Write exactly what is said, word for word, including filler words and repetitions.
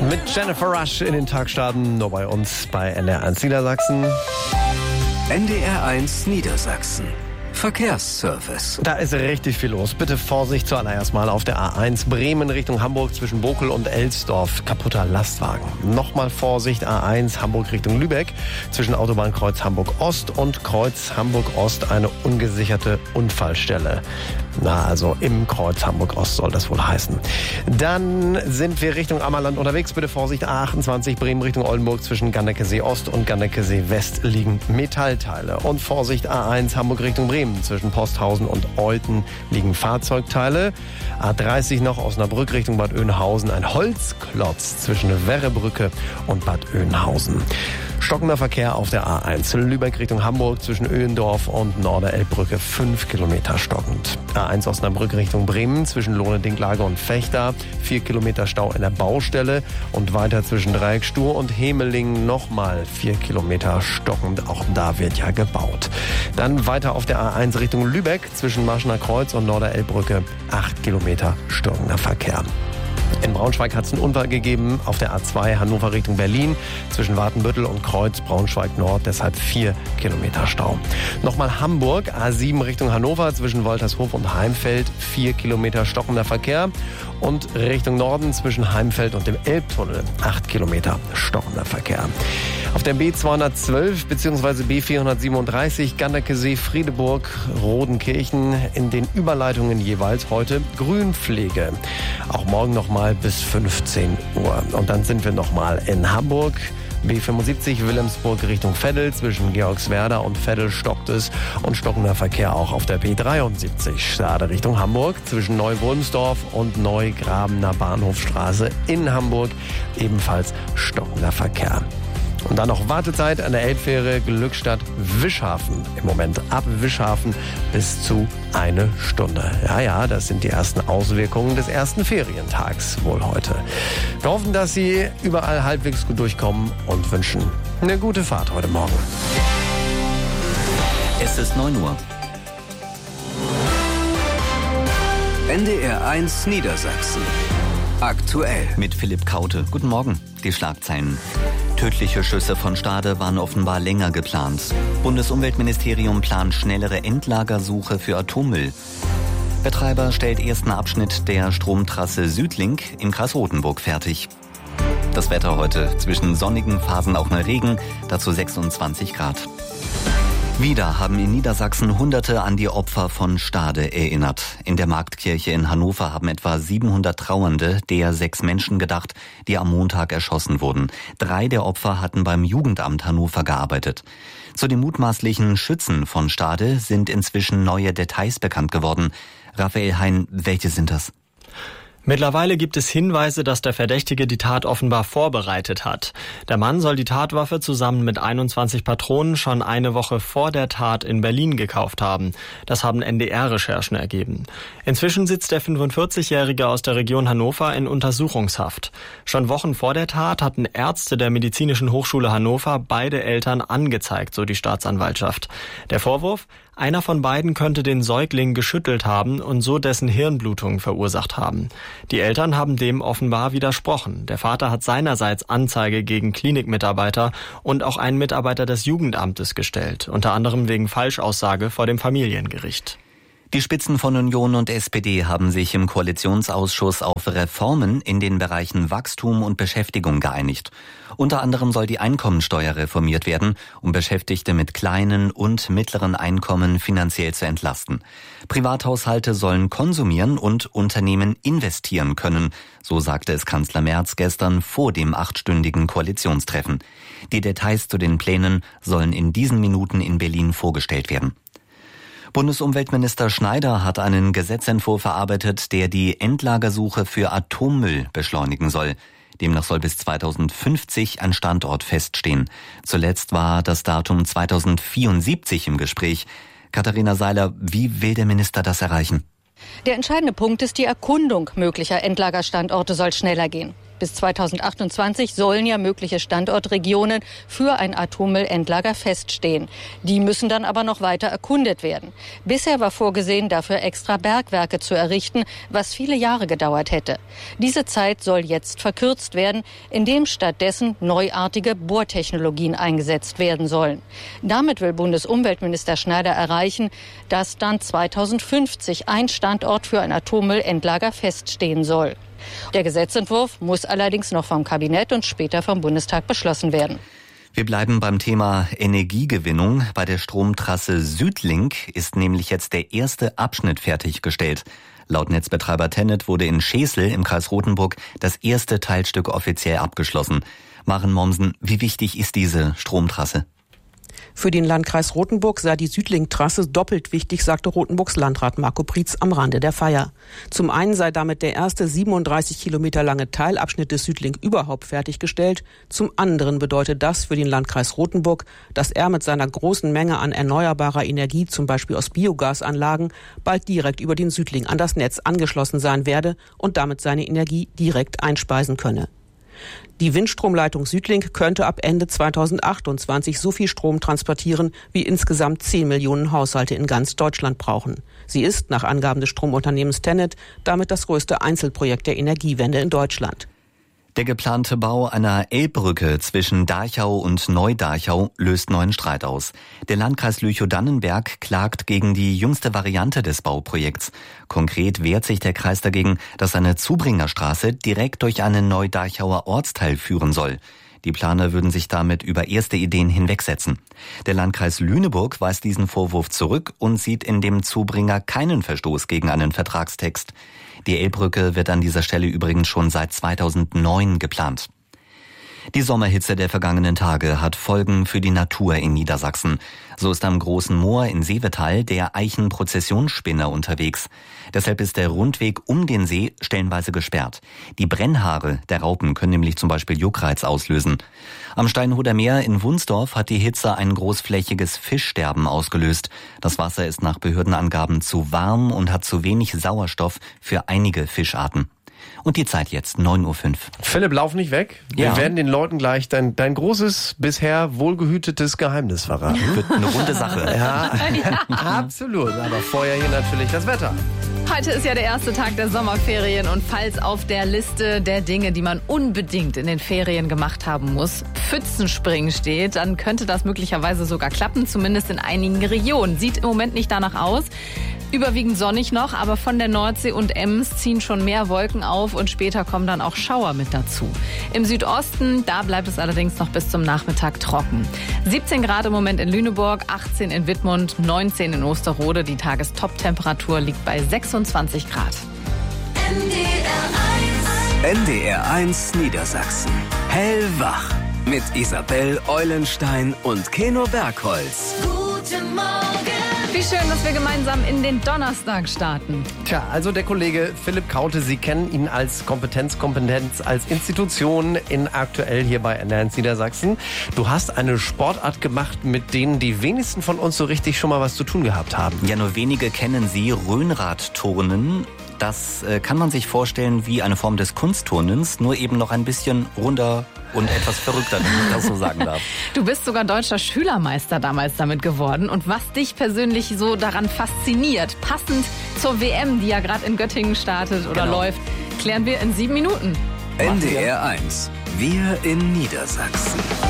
Mit Jennifer Rush in den Tag starten, nur bei uns bei N D R eins Niedersachsen. N D R eins Niedersachsen. Verkehrsservice. Da ist richtig viel los. Bitte Vorsicht zuallererst mal auf der A eins Bremen Richtung Hamburg zwischen Bokel und Elsdorf. Kaputter Lastwagen. Nochmal Vorsicht A eins Hamburg Richtung Lübeck zwischen Autobahnkreuz Hamburg Ost und Kreuz Hamburg Ost eine ungesicherte Unfallstelle. Na, also im Kreuz Hamburg Ost soll das wohl heißen. Dann sind wir Richtung Ammerland unterwegs. Bitte Vorsicht A achtundzwanzig Bremen Richtung Oldenburg zwischen Gandeckesee Ost und Gandeckesee West liegen Metallteile. Und Vorsicht A eins Hamburg Richtung Bremen. Zwischen Posthausen und Olten liegen Fahrzeugteile. A dreißig noch Osnabrück Richtung Bad Oeynhausen. Ein Holzklotz zwischen Werrebrücke und Bad Oeynhausen. Stockender Verkehr auf der A eins. Lübeck Richtung Hamburg zwischen Öhendorf und Norderelbbrücke. fünf Kilometer stockend. A eins Osnabrück Richtung Bremen zwischen Lohne-Dinklage und Fechter. vier Kilometer Stau in der Baustelle. Und weiter zwischen Dreieckstuhr und Hemelingen nochmal vier Kilometer stockend. Auch da wird ja gebaut. Dann weiter auf der A eins Richtung Lübeck zwischen Marschener Kreuz und Norderelbbrücke. acht Kilometer stockender Verkehr. In Braunschweig hat es einen Unfall gegeben auf der A zwei Hannover Richtung Berlin zwischen Watenbüttel und Kreuz Braunschweig Nord, deshalb vier Kilometer Stau. Nochmal Hamburg, A sieben Richtung Hannover zwischen Woltershof und Heimfeld, vier Kilometer stockender Verkehr. Und Richtung Norden zwischen Heimfeld und dem Elbtunnel, acht Kilometer stockender Verkehr. Auf der B zweihundertzwölf bzw. B vierhundertsiebenunddreißig Gandeckesee, Friedeburg, Rodenkirchen in den Überleitungen jeweils heute Grünpflege. Auch morgen nochmal bis fünfzehn Uhr. Und dann sind wir nochmal in Hamburg. B fünfundsiebzig Wilhelmsburg Richtung Veddel zwischen Georgswerda und Veddel stockt es und stockender Verkehr auch auf der B dreiundsiebzig Stade Richtung Hamburg zwischen Neuwulmsdorf und Neugrabener Bahnhofstraße in Hamburg ebenfalls stockender Verkehr. Und dann noch Wartezeit an der Elbfähre Glückstadt-Wischhafen. Im Moment ab Wischhafen bis zu eine Stunde. Ja, ja, das sind die ersten Auswirkungen des ersten Ferientags wohl heute. Wir hoffen, dass Sie überall halbwegs gut durchkommen und wünschen eine gute Fahrt heute Morgen. Es ist neun Uhr. N D R eins Niedersachsen. Aktuell. Mit Philipp Kaute. Guten Morgen. Die Schlagzeilen. Tödliche Schüsse von Stade waren offenbar länger geplant. Bundesumweltministerium plant schnellere Endlagersuche für Atommüll. Betreiber stellt ersten Abschnitt der Stromtrasse Südlink im Kreis Rothenburg fertig. Das Wetter heute. Zwischen sonnigen Phasen auch mal Regen, dazu sechsundzwanzig Grad. Wieder haben in Niedersachsen Hunderte an die Opfer von Stade erinnert. In der Marktkirche in Hannover haben etwa siebenhundert Trauernde der sechs Menschen gedacht, die am Montag erschossen wurden. Drei der Opfer hatten beim Jugendamt Hannover gearbeitet. Zu den mutmaßlichen Schützen von Stade sind inzwischen neue Details bekannt geworden. Raphael Hein, welche sind das? Mittlerweile gibt es Hinweise, dass der Verdächtige die Tat offenbar vorbereitet hat. Der Mann soll die Tatwaffe zusammen mit einundzwanzig Patronen schon eine Woche vor der Tat in Berlin gekauft haben. Das haben N D R-Recherchen ergeben. Inzwischen sitzt der fünfundvierzigjährige aus der Region Hannover in Untersuchungshaft. Schon Wochen vor der Tat hatten Ärzte der Medizinischen Hochschule Hannover beide Eltern angezeigt, so die Staatsanwaltschaft. Der Vorwurf? Einer von beiden könnte den Säugling geschüttelt haben und so dessen Hirnblutung verursacht haben. Die Eltern haben dem offenbar widersprochen. Der Vater hat seinerseits Anzeige gegen Klinikmitarbeiter und auch einen Mitarbeiter des Jugendamtes gestellt, unter anderem wegen Falschaussage vor dem Familiengericht. Die Spitzen von Union und S P D haben sich im Koalitionsausschuss auf Reformen in den Bereichen Wachstum und Beschäftigung geeinigt. Unter anderem soll die Einkommensteuer reformiert werden, um Beschäftigte mit kleinen und mittleren Einkommen finanziell zu entlasten. Privathaushalte sollen konsumieren und Unternehmen investieren können, so sagte es Kanzler Merz gestern vor dem achtstündigen Koalitionstreffen. Die Details zu den Plänen sollen in diesen Minuten in Berlin vorgestellt werden. Bundesumweltminister Schneider hat einen Gesetzentwurf erarbeitet, der die Endlagersuche für Atommüll beschleunigen soll. Demnach soll bis zweitausendfünfzig ein Standort feststehen. Zuletzt war das Datum zweitausendvierundsiebzig im Gespräch. Katharina Seiler, wie will der Minister das erreichen? Der entscheidende Punkt ist, die Erkundung möglicher Endlagerstandorte soll schneller gehen. Bis zweitausendachtundzwanzig sollen ja mögliche Standortregionen für ein Atommüllendlager feststehen. Die müssen dann aber noch weiter erkundet werden. Bisher war vorgesehen, dafür extra Bergwerke zu errichten, was viele Jahre gedauert hätte. Diese Zeit soll jetzt verkürzt werden, indem stattdessen neuartige Bohrtechnologien eingesetzt werden sollen. Damit will Bundesumweltminister Schneider erreichen, dass dann zweitausendfünfzig ein Standort für ein Atommüllendlager feststehen soll. Der Gesetzentwurf muss allerdings noch vom Kabinett und später vom Bundestag beschlossen werden. Wir bleiben beim Thema Energiegewinnung. Bei der Stromtrasse Südlink ist nämlich jetzt der erste Abschnitt fertiggestellt. Laut Netzbetreiber TenneT wurde in Schesel im Kreis Rothenburg das erste Teilstück offiziell abgeschlossen. Maren Mommsen, wie wichtig ist diese Stromtrasse? Für den Landkreis Rothenburg sei die Südlink-Trasse doppelt wichtig, sagte Rothenburgs Landrat Marco Prietz am Rande der Feier. Zum einen sei damit der erste siebenunddreißig Kilometer lange Teilabschnitt des Südlink überhaupt fertiggestellt. Zum anderen bedeutet das für den Landkreis Rothenburg, dass er mit seiner großen Menge an erneuerbarer Energie, zum Beispiel aus Biogasanlagen, bald direkt über den Südlink an das Netz angeschlossen sein werde und damit seine Energie direkt einspeisen könne. Die Windstromleitung Südlink könnte ab Ende zweitausendachtundzwanzig so viel Strom transportieren, wie insgesamt zehn Millionen Haushalte in ganz Deutschland brauchen. Sie ist, nach Angaben des Stromunternehmens TenneT, damit das größte Einzelprojekt der Energiewende in Deutschland. Der geplante Bau einer Elbbrücke zwischen Darchau und Neu-Darchau löst neuen Streit aus. Der Landkreis Lüchow-Dannenberg klagt gegen die jüngste Variante des Bauprojekts. Konkret wehrt sich der Kreis dagegen, dass eine Zubringerstraße direkt durch einen Neu-Darchauer Ortsteil führen soll. Die Planer würden sich damit über erste Ideen hinwegsetzen. Der Landkreis Lüneburg weist diesen Vorwurf zurück und sieht in dem Zubringer keinen Verstoß gegen einen Vertragstext. Die Elbbrücke wird an dieser Stelle übrigens schon seit zweitausendneun geplant. Die Sommerhitze der vergangenen Tage hat Folgen für die Natur in Niedersachsen. So ist am Großen Moor in Seevetal der Eichenprozessionsspinner unterwegs. Deshalb ist der Rundweg um den See stellenweise gesperrt. Die Brennhaare der Raupen können nämlich zum Beispiel Juckreiz auslösen. Am Steinhuder Meer in Wunsdorf hat die Hitze ein großflächiges Fischsterben ausgelöst. Das Wasser ist nach Behördenangaben zu warm und hat zu wenig Sauerstoff für einige Fischarten. Und die Zeit jetzt, neun Uhr fünf. Philipp, lauf nicht weg. Wir ja. werden den Leuten gleich dein, dein großes, bisher wohlgehütetes Geheimnis verraten. Wird eine runde Sache. Ja, ja, absolut. Aber vorher hier natürlich das Wetter. Heute ist ja der erste Tag der Sommerferien und falls auf der Liste der Dinge, die man unbedingt in den Ferien gemacht haben muss, Pfützenspringen steht, dann könnte das möglicherweise sogar klappen, zumindest in einigen Regionen. Sieht im Moment nicht danach aus. Überwiegend sonnig noch, aber von der Nordsee und Ems ziehen schon mehr Wolken auf und später kommen dann auch Schauer mit dazu. Im Südosten, da bleibt es allerdings noch bis zum Nachmittag trocken. siebzehn Grad im Moment in Lüneburg, achtzehn in Wittmund, neunzehn in Osterode. Die Tagestop-Temperatur liegt bei sechsundzwanzig Grad. N D R eins. N D R eins Niedersachsen. Hellwach. Mit Isabel Eulenstein und Keno Bergholz. Guten Morgen. Wie schön, dass wir gemeinsam in den Donnerstag starten. Tja, also der Kollege Philipp Kaute, Sie kennen ihn als Kompetenz, Kompetenz als Institution in aktuell hier bei N D R eins Niedersachsen. Du hast eine Sportart gemacht, mit denen die wenigsten von uns so richtig schon mal was zu tun gehabt haben. Ja, nur wenige kennen sie, Rhönradturnen. Das äh, kann man sich vorstellen wie eine Form des Kunstturnens, nur eben noch ein bisschen runder und etwas verrückter, wenn ich das so sagen darf. Du bist sogar deutscher Schülermeister damals damit geworden. Und was dich persönlich so daran fasziniert, passend zur W M, die ja gerade in Göttingen startet oder genau. läuft, klären wir in sieben Minuten. N D R eins. Wir in Niedersachsen.